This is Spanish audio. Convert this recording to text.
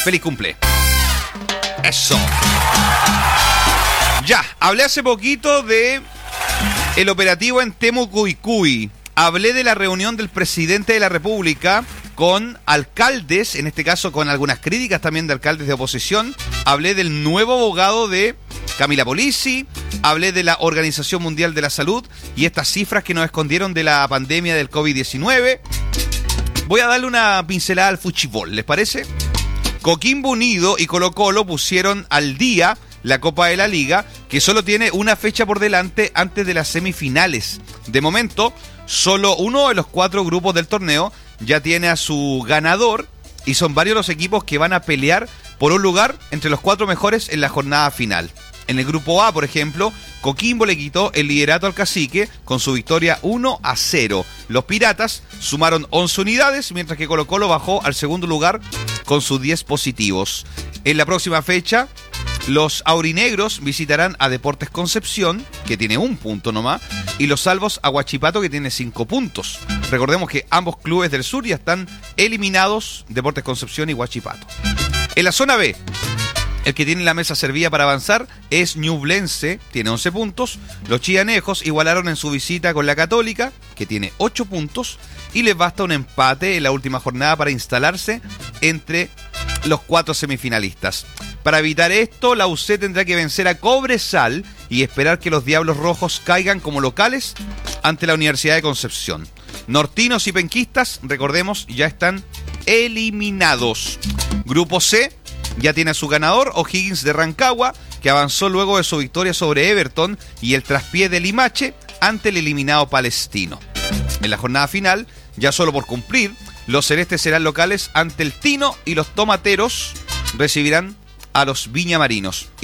Feliz cumple. Eso. Ya, hablé hace poquito de el operativo en Temucuicui. Hablé de la reunión del presidente de la República con alcaldes, en este caso con algunas críticas también de alcaldes de oposición. Hablé del nuevo abogado de Camila Polisi, hablé de la Organización Mundial de la Salud y estas cifras que nos escondieron de la pandemia del COVID-19. Voy a darle una pincelada al fútbol, ¿les parece? Coquimbo Unido y Colo-Colo pusieron al día la Copa de la Liga, que solo tiene una fecha por delante antes de las semifinales. De momento, solo uno de los 4 grupos del torneo ya tiene a su ganador y son varios los equipos que van a pelear por un lugar entre los 4 mejores en la jornada final. En el grupo A, por ejemplo, Coquimbo le quitó el liderato al Cacique con su victoria 1-0. Los Piratas sumaron 11 unidades, mientras que Colo-Colo bajó al segundo lugar con sus 10 positivos. En la próxima fecha, los aurinegros visitarán a Deportes Concepción, que tiene 1 punto nomás, y los salvos a Huachipato, que tiene 5 puntos. Recordemos que ambos clubes del sur ya están eliminados, Deportes Concepción y Huachipato. En la zona B, el que tiene la mesa servida para avanzar es Ñublense, tiene 11 puntos. Los chianejos igualaron en su visita con la Católica, que tiene 8 puntos, y les basta un empate en la última jornada para instalarse entre los 4 semifinalistas. Para evitar esto, la UC tendrá que vencer a Cobresal y esperar que los Diablos Rojos caigan como locales ante la Universidad de Concepción. Nortinos y penquistas, recordemos, ya están eliminados. Grupo C ya tiene a su ganador, O'Higgins de Rancagua, que avanzó luego de su victoria sobre Everton y el traspié de Limache ante el eliminado Palestino. En la jornada final, ya solo por cumplir, los celestes serán locales ante el Tino y los tomateros recibirán a los viñamarinos.